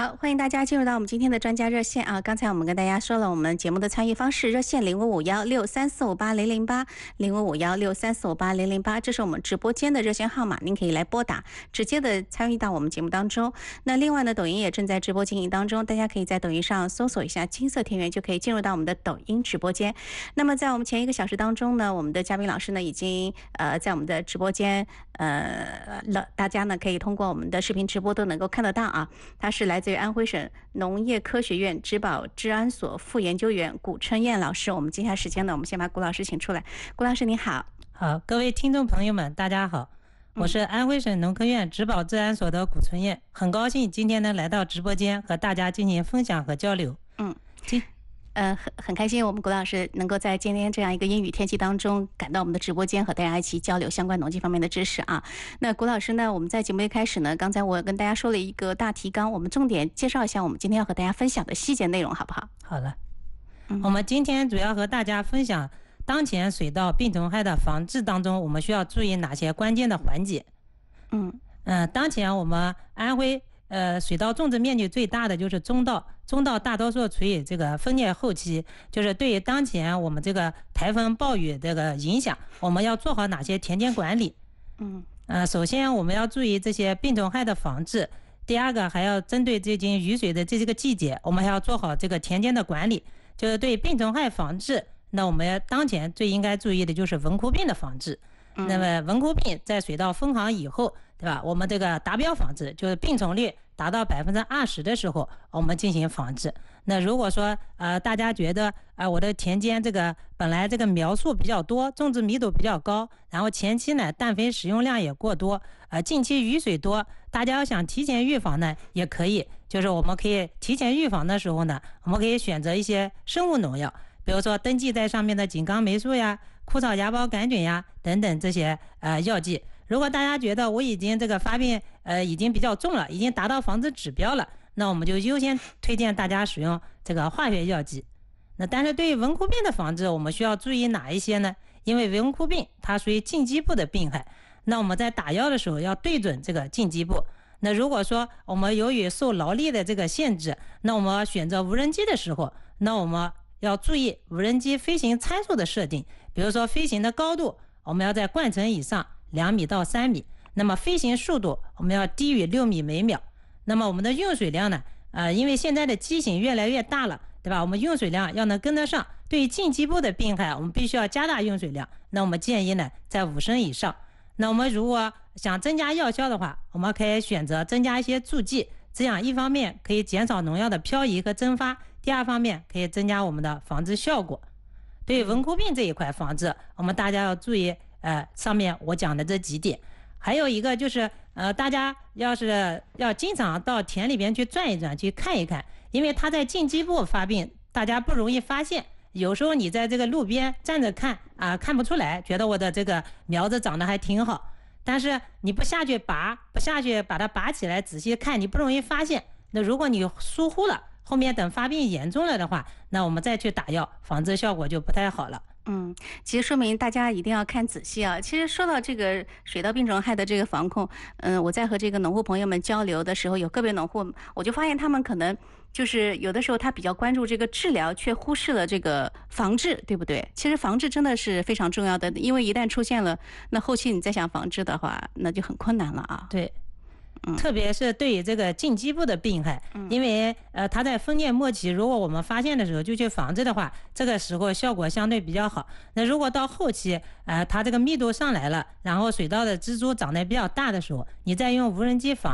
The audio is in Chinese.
好，欢迎大家进入到我们今天的专家热线啊！刚才我们跟大家说了我们节目的参与方式，热线055163458008，055163458008，这是我们直播间的热线号码，您可以来拨打，直接的参与到我们节目当中。那另外呢，抖音也正在直播经营当中，大家可以在抖音上搜索一下金色田园，就可以进入到我们的抖音直播间。那么在我们前1个小时当中呢，我们的嘉宾老师呢已经在我们的直播间大家呢可以通过我们的视频直播都能够看得到啊。他是来自于安徽省农业科学院植保治安所副研究员谷春燕老师。我们接下来时间呢，我们先把谷老师请出来。谷老师你好。 好，各位听众朋友们大家好，我是安徽省农科院植保治安所的谷春燕，很高兴今天能来到直播间和大家进行分享和交流。 很开心我们谷老师能够在今天这样一个阴雨天气当中赶到我们的直播间，和大家一起交流相关农技方面的知识啊。那谷老师呢，我们在节目一开始呢，刚才我跟大家说了一个大提纲，我们重点介绍一下我们今天要和大家分享的细节内容好不好？ 好了，我们今天主要和大家分享当前水稻病虫害的防治当中，我们需要注意哪些关键的环节。当前我们安徽水稻种植面积最大的就是中稻大多数处于这个分裂后期，就是对于当前我们这个台风暴雨这个影响，我们要做好哪些田间管理。首先我们要注意这些病虫害的防治，第二个还要针对最近雨水的这个季节，我们还要做好这个田间的管理，就是对病虫害防治。那我们当前最应该注意的就是蚊枯病的防治。那么蚊枯病在水稻分行以后，对吧？我们这个达标防治，就是病虫率达到20%的时候，我们进行防治。那如果说大家觉得我的田间这个本来这个苗数比较多，种植密度比较高，然后前期呢氮肥使用量也过多，近期雨水多，大家要想提前预防呢，也可以，就是我们可以提前预防的时候呢，我们可以选择一些生物农药，比如说登记在上面的井冈霉素呀、枯草芽孢杆菌呀等等这些药剂。如果大家觉得我已经这个发病已经比较重了，已经达到防治指标了，那我们就优先推荐大家使用这个化学药剂。那但是对于蚊枯病的防治，我们需要注意哪一些呢？因为蚊枯病它属于近基部的病害，那我们在打药的时候要对准这个近基部。那如果说我们由于受劳力的这个限制，那我们选择无人机的时候，那我们要注意无人机飞行参数的设定，比如说飞行的高度我们要在冠层以上2米到3米，那么飞行速度我们要低于6米每秒。那么我们的用水量呢因为现在的机型越来越大了，对吧？我们用水量要能跟得上，对于近基部的病害我们必须要加大用水量，那我们建议呢在5升以上。那我们如果想增加药效的话，我们可以选择增加一些助剂，这样一方面可以减少农药的漂移和蒸发，第二方面可以增加我们的防治效果。对于蚊枯病这一块防治，我们大家要注意上面我讲的这几点。还有一个就是大家要经常到田里边去转一转，去看一看，因为它在近基部发病，大家不容易发现。有时候你在这个路边站着看看不出来，觉得我的这个苗子长得还挺好，但是你不下去把它拔起来仔细看，你不容易发现。那如果你疏忽了，后面等发病严重了的话，那我们再去打药，防治效果就不太好了。 其实说明大家一定要看仔细啊。其实说到这个水稻病虫害的这个防控，我在和这个农户朋友们交流的时候，有个别农户我就发现他们可能就是有的时候他比较关注这个治疗，却忽视了这个防治，对不对？其实防治真的是非常重要的，因为一旦出现了，那后期你再想防治的话，那就很困难了啊。 对。特别是对于这个近基部的病害，因为它在分裂末期，如果我们发现的时候就去防治的话，这个时候效果相对比较好。那如果到后期它这个密度上来了，然后水稻的蜘蛛长得比较大的时候，你再用无人机防